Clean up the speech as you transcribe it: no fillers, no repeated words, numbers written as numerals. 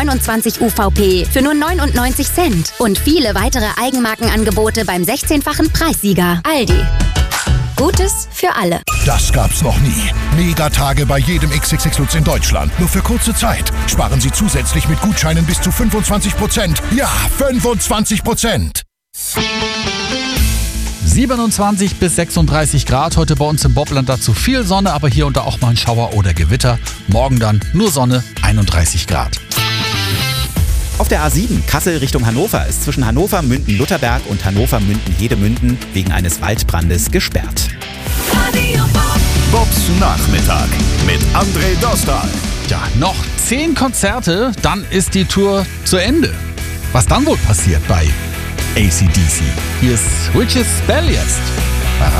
21 UVP für nur 99 Cent. Und viele weitere Eigenmarkenangebote beim 16-fachen Preissieger. Aldi. Gutes für alle. Das gab's noch nie. Megatage bei jedem XXX Lutz in Deutschland. Nur für kurze Zeit. Sparen Sie zusätzlich mit Gutscheinen bis zu 25%. Ja, 25%. 27 bis 36 Grad heute bei uns im Bobland, dazu viel Sonne, aber hier und da auch mal ein Schauer oder Gewitter. Morgen dann nur Sonne, 31 Grad. Auf der A7 Kassel Richtung Hannover ist zwischen Hannover-Münden-Lutherberg und Hannover-Münden-Hedemünden wegen eines Waldbrandes gesperrt. Bobs Nachmittag mit André Dostal. Ja, noch 10 Konzerte, dann ist die Tour zu Ende. Was dann wohl passiert bei AC/DC? Hier ist Witch's Spell jetzt.